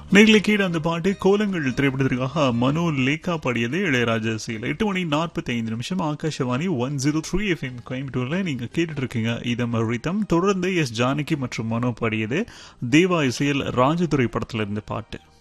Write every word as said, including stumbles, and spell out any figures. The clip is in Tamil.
நேர்களை கீழே அந்த பாட்டு கோலங்கள் திரைப்படத்திற்காக மனோ லேக்கா பாடியது இளையராஜா இசையில். எட்டு மணி நாற்பத்தி ஐந்து நிமிஷம் Akashvani one zero three FM கோயம்புத்தூர்ல நீங்க கேட்டுட்டு இருக்கீங்க இதம் ரிதம். தொடர்ந்து எஸ் ஜானகி மற்றும் மனோ பாடியது தேவா இசையில் ராஜதுரை படத்துல இருந்து பாட்டு.